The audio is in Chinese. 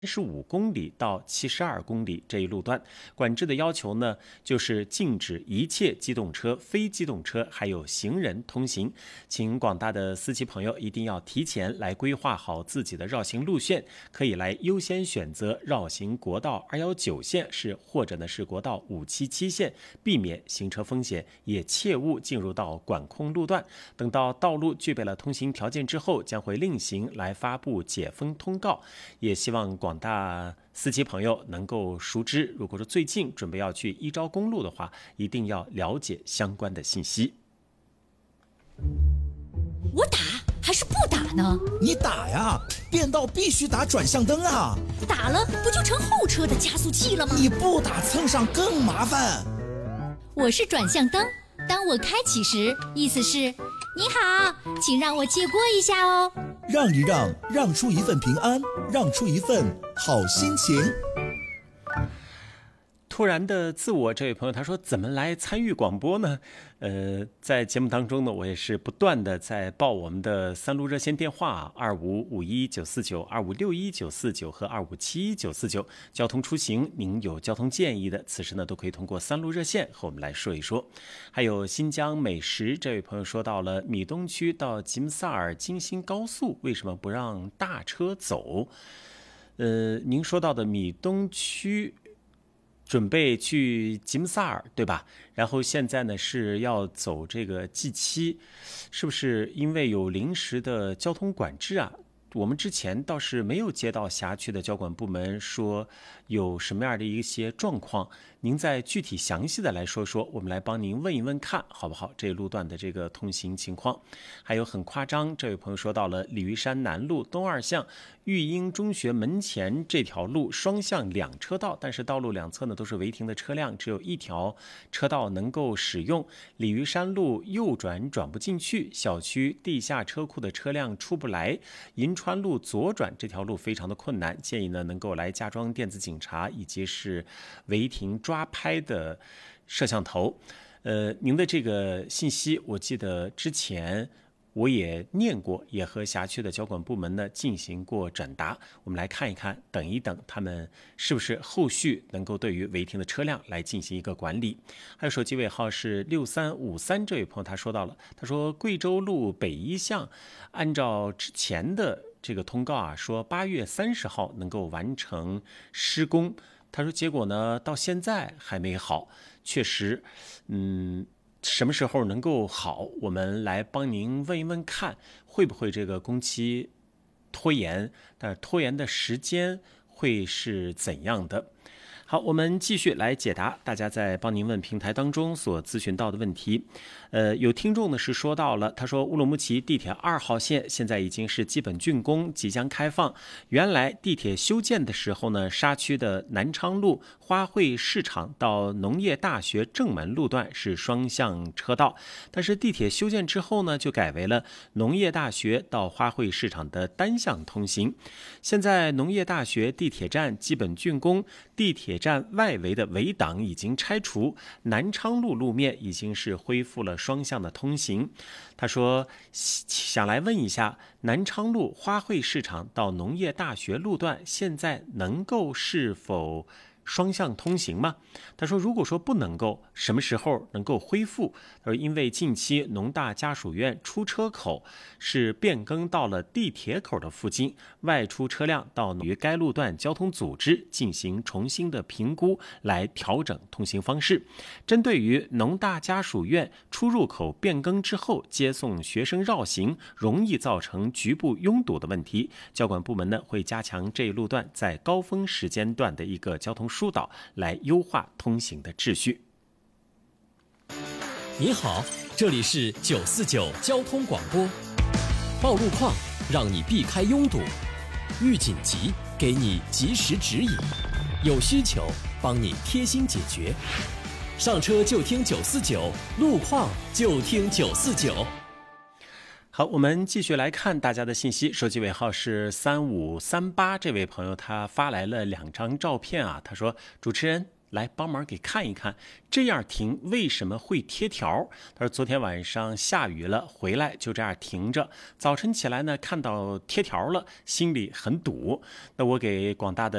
15公里到72公里这一路段，管制的要求呢，就是禁止一切机动车、非机动车还有行人通行。请广大的司机朋友一定要提前来规划好自己的绕行路线，可以来优先选择绕行国道219线或者呢是国道577线，避免行车风险，也切勿进入到管控路段。等到道路具备了通行条件之后，将会另行来发布解封通告。也希望广大司机朋友能够熟知，如果说最近准备要去一招公路的话，一定要了解相关的信息。 我打还是不打呢？ 你打呀，变道必须打转向灯啊！ 打了不就成后车的加速器了吗？ 你不打蹭上更麻烦。 我是转向灯，当我开启时，意思是你好，请让我借过一下哦。 让一让，让出一份平安，让出一份好心情。 突然的自我，这位朋友他说怎么来参与广播呢？在节目当中呢，我也是不断的在报我们的3路热线电话2551-949、2561-949和2571-949。交通出行，您有交通建议的，此时呢都可以通过3路热线和我们来说一说。还有新疆美食，这位朋友说到了米东区到吉姆萨尔京新高速为什么不让大车走？您说到的米东区准备去吉姆萨尔，对吧？然后现在呢是要走这个 G7， 是不是因为有临时的交通管制啊？我们之前倒是没有接到辖区的交管部门说有什么样的一些状况，您再具体详细的来说说，我们来帮您问一问看好不好？这一路段的这个通行情况。还有很夸张，这位朋友说到了鲤鱼山南路东二巷育英中学门前这条路双向2车道，但是道路两侧呢都是违停的车辆，只有一条车道能够使用。鲤鱼山路右转转不进去，小区地下车库的车辆出不来。银川路左转这条路非常的困难，建议呢能够来加装电子警察以及是违停抓拍的摄像头。您的这个信息我记得之前我也念过，也和辖区的交管部门呢进行过转达。我们来看一看，等一等他们是不是后续能够对于违停的车辆来进行一个管理。还有手机尾号是6353，这位朋友他说到了，他说贵州路北一巷按照之前的这个通告啊，说8月30号能够完成施工，他说结果呢到现在还没好。确实什么时候能够好，我们来帮您问一问看，会不会这个工期拖延，但拖延的时间会是怎样的。好，我们继续来解答大家在帮您问平台当中所咨询到的问题。有听众呢是说到了，他说乌鲁木齐地铁2号线现在已经是基本竣工，即将开放。原来地铁修建的时候呢，沙区的南昌路花卉市场到农业大学正门路段是双向车道，但是地铁修建之后呢，就改为了农业大学到花卉市场的单向通行。现在农业大学地铁站基本竣工，地铁站外围的围挡已经拆除，南昌路路面已经是恢复了双向的通行。他说想来问一下，南昌路花卉市场到农业大学路段现在能够是否双向通行吗？他说如果说不能够，什么时候能够恢复？他说因为近期农大家属院出车口是变更到了地铁口的附近，外出车辆到于该路段交通组织进行重新的评估，来调整通行方式。针对于农大家属院出入口变更之后接送学生绕行容易造成局部拥堵的问题，交管部门呢会加强这一路段在高峰时间段的一个交通疏导，来优化通行的秩序。 你好，这里是949交通广播，报路况让你避开拥堵，遇紧急给你及时指引，有需求帮你贴心解决。上车就听949，路况就听949。 好，我们继续来看大家的信息。手机尾号是3538，这位朋友他发来了2张照片啊，他说主持人来帮忙给看一看，这样停为什么会贴条。他说昨天晚上下雨了，回来就这样停着，早晨起来呢看到贴条了，心里很堵。那我给广大的